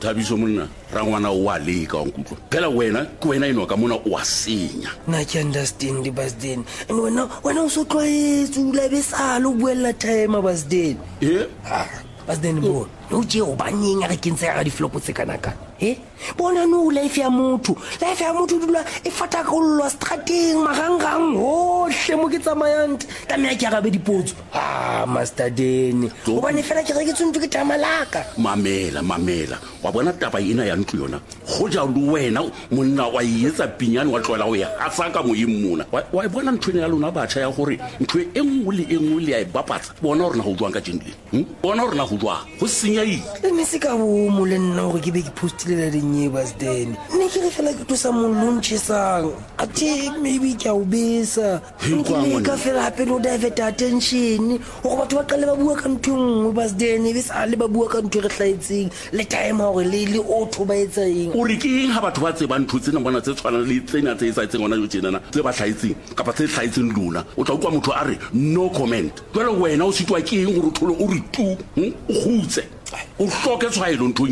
Thabiso monna ra ngwana o a leka wa nkutlwa phela wena ke wena eno ka mona o a senya na ke understand Basden and wena o so tlwaetse o la besala o buella time Basden Basden bo no je o baneng re kentse ga di flop tse kana kana bona no life ya motho dula e fata golwa strateng magangang hohle mo ke tsamayang ta me ke ga be dipotso Master Deni o bane fela ke re ke tsuntu ke tamalaka mamela wa bona taba ina ya ntlo yona go ja lu wena monna wa yetsa pinyane wa tloela o ya asaka mo imuna wa bona ntlo ya lona batšha ya gore ntlo e nngwe le ya ibapatsa bona rena go jwang ka jendile bona rena go jwa go senya le se ka bo mo le nna gore ke be ke postile la dinye Basden ne ke re fela ke tlosa molontshe sang a take maybe ke a ubesa ke ka fela hape no divert attention go batho ba qale ba bua ka ntho nngwe Basden be sa le ba bua ka ntho re hlaetseng le time gore le otho ba etsa eng o re ke eng ha batho ba tse ba ntho tsena bona tse tshwana le tsena tse etsa tseng ona yo tsenana tse ba hlaetseng kapa tse hlaetseng lona o tla utlwa motho a re no comment jwale wena o sitwa ke eng gore o thole o re tu o gutse o hloke tshwaelo ntho